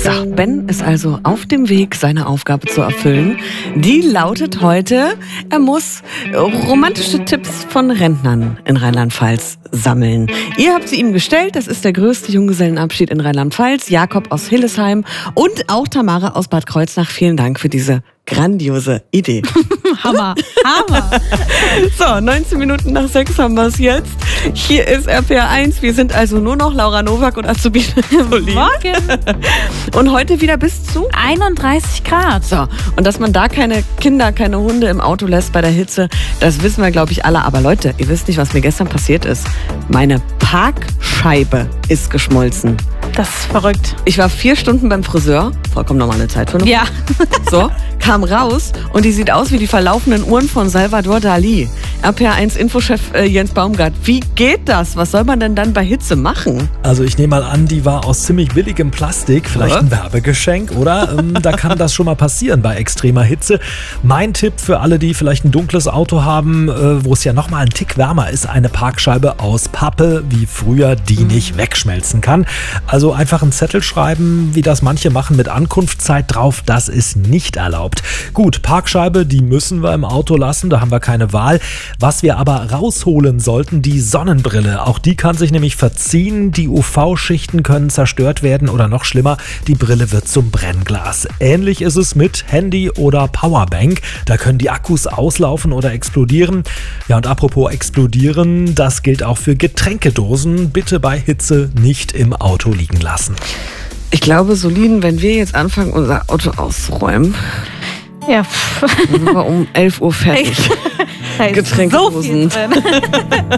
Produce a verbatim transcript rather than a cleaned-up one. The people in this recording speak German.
So, Ben ist also auf dem Weg, seine Aufgabe zu erfüllen. Die lautet heute, er muss romantische Tipps von Rentnern in Rheinland-Pfalz sammeln. Ihr habt sie ihm gestellt, das ist der größte Junggesellenabschied in Rheinland-Pfalz. Jakob aus Hillesheim und auch Tamara aus Bad Kreuznach. Vielen Dank für diese grandiose Idee. Hammer, Hammer. So, neunzehn Minuten nach sechs haben wir es jetzt. Hier ist R P R eins. Wir sind also nur noch Laura Nowak und Azubine Solin. Morgen. Und heute wieder bis zu einunddreißig Grad. So, und dass man da keine Kinder, keine Hunde im Auto lässt bei der Hitze, das wissen wir, glaube ich, alle. Aber Leute, ihr wisst nicht, was mir gestern passiert ist. Meine Parkscheibe ist geschmolzen. Das ist verrückt. Ich war vier Stunden beim Friseur, vollkommen normale Zeit für eine Ja. So, kam raus und die sieht aus wie die verlaufenden Uhren von Salvador Dali. R P R eins Infochef äh, Jens Baumgart, wie geht das? Was soll man denn dann bei Hitze machen? Also ich nehme mal an, die war aus ziemlich billigem Plastik, vielleicht ein Werbegeschenk, oder? Ähm, da kann das schon mal passieren bei extremer Hitze. Mein Tipp für alle, die vielleicht ein dunkles Auto haben, äh, wo es ja nochmal einen Tick wärmer ist, eine Parkscheibe aus Pappe, wie früher, die nicht wegschmelzen kann. Also einfach einen Zettel schreiben, wie das manche machen, mit Ankunftszeit drauf, das ist nicht erlaubt. Gut, Parkscheibe, die müssen wir im Auto lassen, da haben wir keine Wahl. Was wir aber rausholen sollten, die Sonnenbrille. Auch die kann sich nämlich verziehen, die U V-Schichten können zerstört werden oder noch schlimmer, die Brille wird zum Brennglas. Ähnlich ist es mit Handy oder Powerbank. Da können die Akkus auslaufen oder explodieren. Ja, und apropos explodieren, das gilt auch für Getränkedosen. Bitte bei Hitze nicht im Auto liegen lassen. Ich glaube, Solin, wenn wir jetzt anfangen, unser Auto auszuräumen, Ja. sind wir um elf Uhr fertig. Da ist Getränkedosen. so viel drin.